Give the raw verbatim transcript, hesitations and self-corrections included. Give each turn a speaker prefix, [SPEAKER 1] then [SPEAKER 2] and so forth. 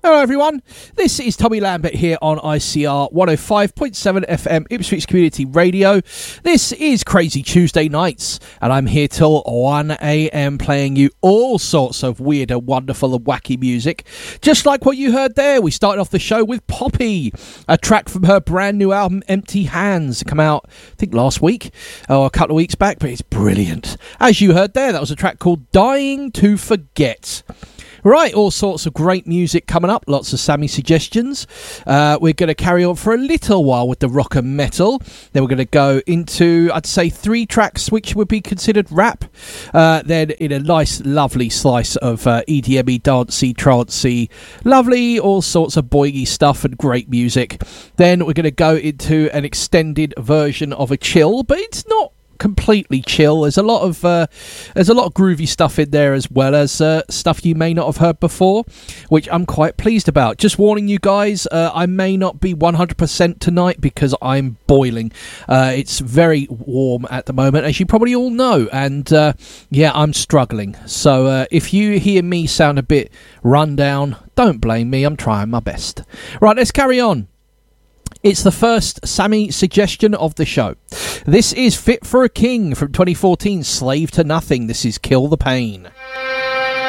[SPEAKER 1] Hello everyone, this is Tommy Lambert here on I C R one oh five point seven F M Ipswich Community Radio. This is Crazy Tuesday Nights and I'm here till one a m playing you all sorts of weird and wonderful and wacky music. Just like what you heard there, we started off the show with Poppy, a track from her brand new album Empty Hands, come out I think last week or a couple of weeks back, but it's brilliant. As you heard there, that was a track called Dying to Forget. Right, all sorts of great music coming up, lots of Sammy suggestions. Uh, we're going to carry on for a little while with the rock and metal. Then we're going to go into, I'd say, three tracks which would be considered rap. Uh, then in a nice, lovely slice of uh, E D M-y, dancey, trancey, lovely, all sorts of boingy stuff and great music. Then we're going to go into an extended version of a chill, but it's not completely chill. There's a lot of uh, there's a lot of groovy stuff in there, as well as uh, stuff you may not have heard before, which I'm quite pleased about. Just warning you guys, uh, I may not be one hundred percent tonight because I'm boiling. Uh, it's very warm at the moment, as you probably all know, and uh, yeah, I'm struggling. So uh, if you hear me sound a bit run down, don't blame me. I'm trying my best. Right, let's carry on. It's the first Sammy suggestion of the show. This is Fit for a King from twenty fourteen, Slave to Nothing. This is Kill the Pain.